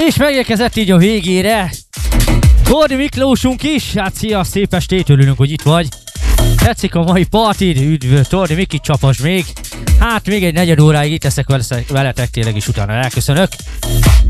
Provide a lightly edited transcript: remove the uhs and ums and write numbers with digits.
És megérkezett így a végére Tordi Miklósunk is. Hát szia, szép estét, örülünk, hogy itt vagy. Tetszik a mai partid? Üdv, Tordi Miki, csapas még. Hát még egy negyed óráig itt leszek veletek tényleg, és utána elköszönök.